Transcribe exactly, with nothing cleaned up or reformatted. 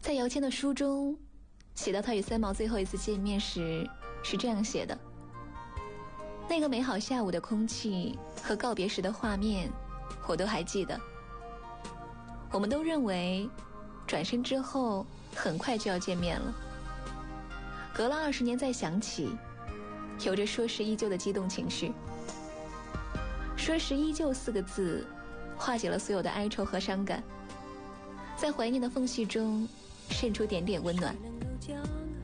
在姚谦的书中写到他与三毛最后一次见面时是这样写的：那个美好下午的空气和告别时的画面我都还记得。我们都认为转身之后很快就要见面了，隔了二十年再想起，有着说时依旧的激动情绪。说时依旧四个字化解了所有的哀愁和伤感，在怀念的缝隙中渗出点点温暖。